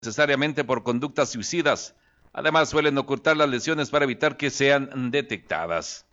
necesariamente por conductas suicidas. Además, suelen ocultar las lesiones para evitar que sean detectadas.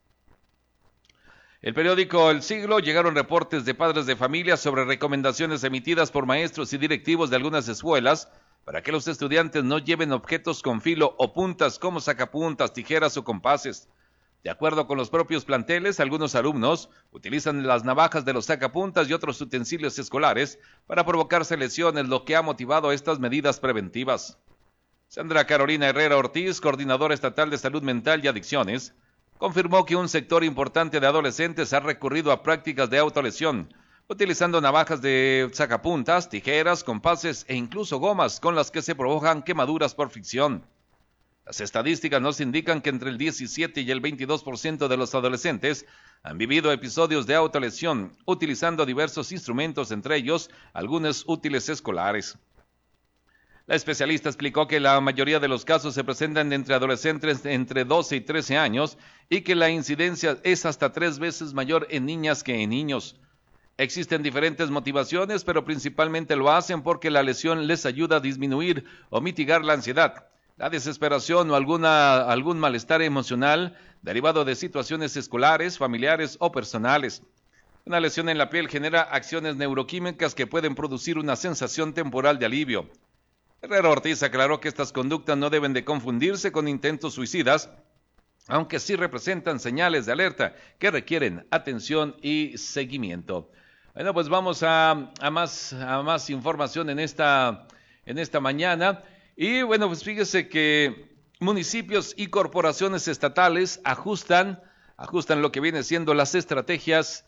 El periódico El Siglo llegaron reportes de padres de familia sobre recomendaciones emitidas por maestros y directivos de algunas escuelas para que los estudiantes no lleven objetos con filo o puntas como sacapuntas, tijeras o compases. De acuerdo con los propios planteles, algunos alumnos utilizan las navajas de los sacapuntas y otros utensilios escolares para provocarse lesiones, lo que ha motivado estas medidas preventivas. Sandra Carolina Herrera Ortiz, coordinadora estatal de salud mental y adicciones, confirmó que un sector importante de adolescentes ha recurrido a prácticas de autolesión, utilizando navajas de sacapuntas, tijeras, compases e incluso gomas con las que se provocan quemaduras por fricción. Las estadísticas nos indican que entre el 17 y el 22% de los adolescentes han vivido episodios de autolesión, utilizando diversos instrumentos, entre ellos algunos útiles escolares. La especialista explicó que la mayoría de los casos se presentan entre adolescentes entre 12 y 13 años y que la incidencia es hasta 3 veces mayor en niñas que en niños. Existen diferentes motivaciones, pero principalmente lo hacen porque la lesión les ayuda a disminuir o mitigar la ansiedad, la desesperación o algún malestar emocional derivado de situaciones escolares, familiares o personales. Una lesión en la piel genera acciones neuroquímicas que pueden producir una sensación temporal de alivio. Herrera Ortiz aclaró que estas conductas no deben de confundirse con intentos suicidas, aunque sí representan señales de alerta que requieren atención y seguimiento. Bueno, pues vamos a más información en esta mañana. Y bueno, pues fíjese que municipios y corporaciones estatales ajustan lo que viene siendo las estrategias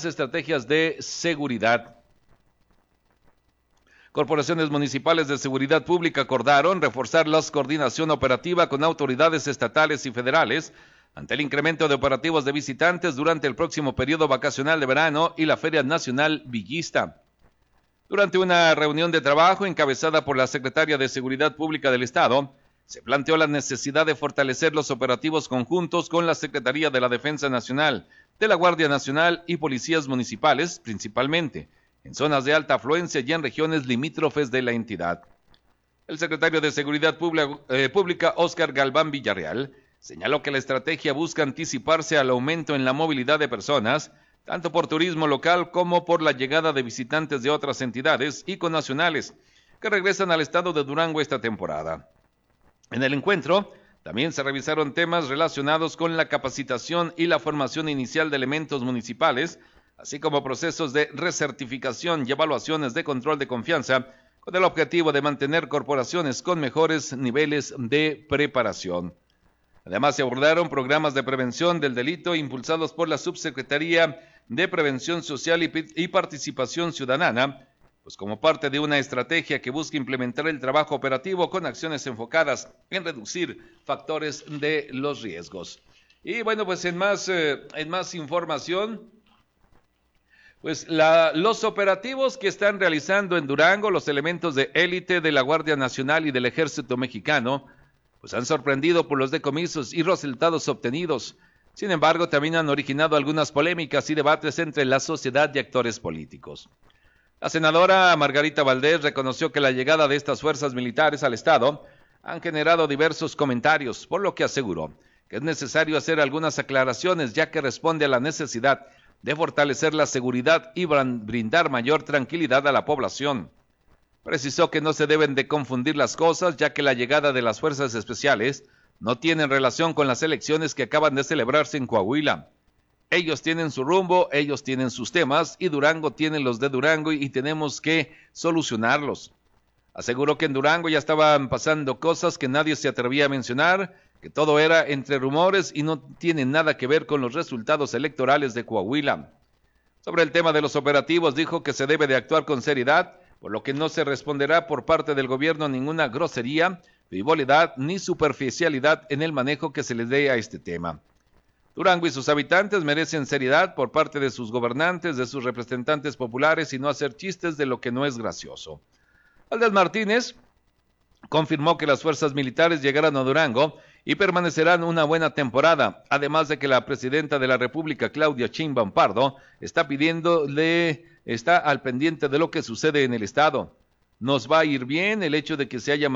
de seguridad. Corporaciones municipales de seguridad pública acordaron reforzar la coordinación operativa con autoridades estatales y federales ante el incremento de operativos de visitantes durante el próximo periodo vacacional de verano y la Feria Nacional Villista. Durante una reunión de trabajo encabezada por la secretaria de Seguridad Pública del Estado, se planteó la necesidad de fortalecer los operativos conjuntos con la Secretaría de la Defensa Nacional, de la Guardia Nacional y policías municipales, principalmente en zonas de alta afluencia y en regiones limítrofes de la entidad. El secretario de Seguridad Pública, Óscar Galván Villarreal, señaló que la estrategia busca anticiparse al aumento en la movilidad de personas, tanto por turismo local como por la llegada de visitantes de otras entidades y connacionales que regresan al estado de Durango esta temporada. En el encuentro, también se revisaron temas relacionados con la capacitación y la formación inicial de elementos municipales, así como procesos de recertificación y evaluaciones de control de confianza, con el objetivo de mantener corporaciones con mejores niveles de preparación. Además, se abordaron programas de prevención del delito impulsados por la Subsecretaría de Prevención Social y Participación Ciudadana, pues como parte de una estrategia que busca implementar el trabajo operativo con acciones enfocadas en reducir factores de los riesgos. Y bueno, pues en más información, pues los operativos que están realizando en Durango los elementos de élite de la Guardia Nacional y del Ejército Mexicano, pues han sorprendido por los decomisos y resultados obtenidos. Sin embargo, también han originado algunas polémicas y debates entre la sociedad y actores políticos. La senadora Margarita Valdés reconoció que la llegada de estas fuerzas militares al Estado han generado diversos comentarios, por lo que aseguró que es necesario hacer algunas aclaraciones, ya que responde a la necesidad de fortalecer la seguridad y brindar mayor tranquilidad a la población. Precisó que no se deben de confundir las cosas, ya que la llegada de las fuerzas especiales no tiene relación con las elecciones que acaban de celebrarse en Coahuila. Ellos tienen su rumbo, ellos tienen sus temas y Durango tiene los de Durango y tenemos que solucionarlos. Aseguró que en Durango ya estaban pasando cosas que nadie se atrevía a mencionar, que todo era entre rumores y no tiene nada que ver con los resultados electorales de Coahuila. Sobre el tema de los operativos, dijo que se debe de actuar con seriedad, por lo que no se responderá por parte del gobierno ninguna grosería, frivolidad ni superficialidad en el manejo que se les dé a este tema. Durango y sus habitantes merecen seriedad por parte de sus gobernantes, de sus representantes populares y no hacer chistes de lo que no es gracioso. Valdés Martínez confirmó que las fuerzas militares llegarán a Durango y permanecerán una buena temporada, además de que la presidenta de la República, Claudia Sheinbaum Pardo, está al pendiente de lo que sucede en el estado. nos va a ir bien el hecho de que se haya